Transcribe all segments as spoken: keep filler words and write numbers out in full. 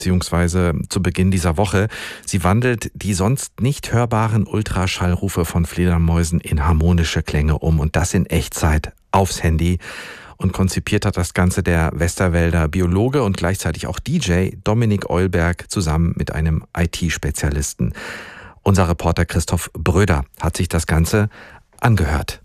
beziehungsweise zu Beginn dieser Woche. Sie wandelt die sonst nicht hörbaren Ultraschallrufe von Fledermäusen in harmonische Klänge um und das in Echtzeit aufs Handy. Und konzipiert hat das Ganze der Westerwälder Biologe und gleichzeitig auch D J Dominik Eulberg zusammen mit einem I T-Spezialisten. Unser Reporter Christoph Bröder hat sich das Ganze angehört.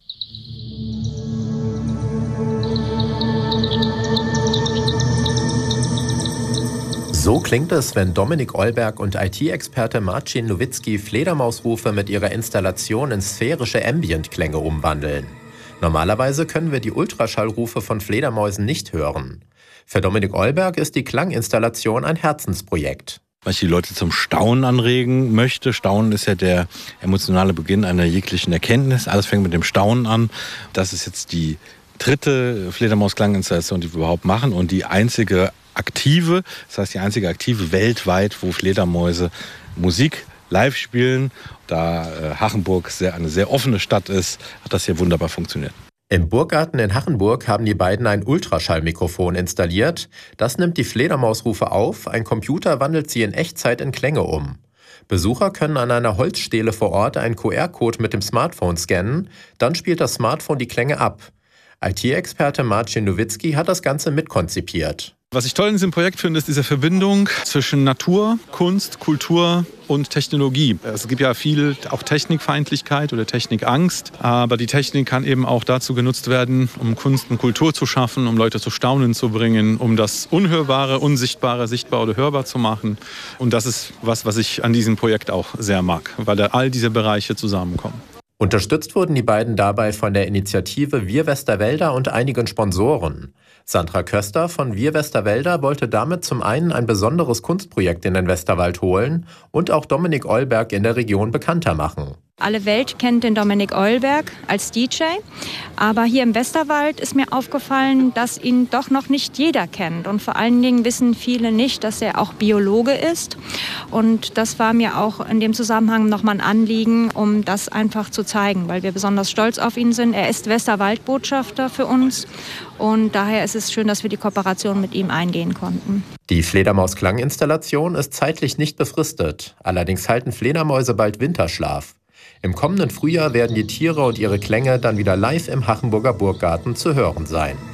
So klingt es, wenn Dominik Eulberg und I T-Experte Marcin Nowitzki Fledermausrufe mit ihrer Installation in sphärische Ambient-Klänge umwandeln. Normalerweise können wir die Ultraschallrufe von Fledermäusen nicht hören. Für Dominik Eulberg ist die Klanginstallation ein Herzensprojekt. Was ich die Leute zum Staunen anregen möchte. Staunen ist ja der emotionale Beginn einer jeglichen Erkenntnis. Alles fängt mit dem Staunen an. Das ist jetzt die dritte Fledermaus-Klanginstallation, die wir überhaupt machen und die einzige aktive, das heißt die einzige aktive weltweit, wo Fledermäuse Musik live spielen. Da äh, Hachenburg sehr, eine sehr offene Stadt ist, hat das hier wunderbar funktioniert. Im Burggarten in Hachenburg haben die beiden ein Ultraschallmikrofon installiert. Das nimmt die Fledermausrufe auf, ein Computer wandelt sie in Echtzeit in Klänge um. Besucher können an einer Holzstele vor Ort einen Q R-Code mit dem Smartphone scannen, dann spielt das Smartphone die Klänge ab. I T-Experte Marcin Nowitzki hat das Ganze mitkonzipiert. Was ich toll in diesem Projekt finde, ist diese Verbindung zwischen Natur, Kunst, Kultur und Technologie. Es gibt ja viel auch Technikfeindlichkeit oder Technikangst, aber die Technik kann eben auch dazu genutzt werden, um Kunst und Kultur zu schaffen, um Leute zu Staunen zu bringen, um das Unhörbare, Unsichtbare sichtbar oder hörbar zu machen. Und das ist was, was ich an diesem Projekt auch sehr mag, weil da all diese Bereiche zusammenkommen. Unterstützt wurden die beiden dabei von der Initiative Wir Westerwälder und einigen Sponsoren. Sandra Köster von Wir Westerwälder wollte damit zum einen ein besonderes Kunstprojekt in den Westerwald holen und auch Dominik Eulberg in der Region bekannter machen. Alle Welt kennt den Dominik Eulberg als D J, aber hier im Westerwald ist mir aufgefallen, dass ihn doch noch nicht jeder kennt. Und vor allen Dingen wissen viele nicht, dass er auch Biologe ist. Und das war mir auch in dem Zusammenhang nochmal ein Anliegen, um das einfach zu zeigen, weil wir besonders stolz auf ihn sind. Er ist Westerwaldbotschafter für uns und daher ist es schön, dass wir die Kooperation mit ihm eingehen konnten. Die Fledermaus-Klanginstallation ist zeitlich nicht befristet. Allerdings halten Fledermäuse bald Winterschlaf. Im kommenden Frühjahr werden die Tiere und ihre Klänge dann wieder live im Hachenburger Burggarten zu hören sein.